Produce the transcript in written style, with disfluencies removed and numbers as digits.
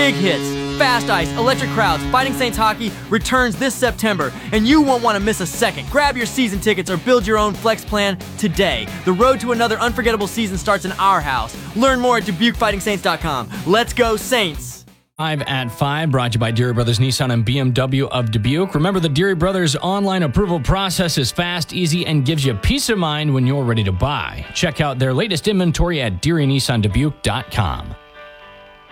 big hits. Fast Ice, Electric Crowds, Fighting Saints Hockey returns this September, and you won't want to miss a second. Grab your season tickets or build your own flex plan today. The road to another unforgettable season starts in our house. Learn more at DubuqueFightingSaints.com. Let's go, Saints! 5 at 5, brought to you by Deary Brothers Nissan and BMW of Dubuque. Remember, the Deary Brothers online approval process is fast, easy, and gives you peace of mind when you're ready to buy. Check out their latest inventory at DearyNissanDubuque.com.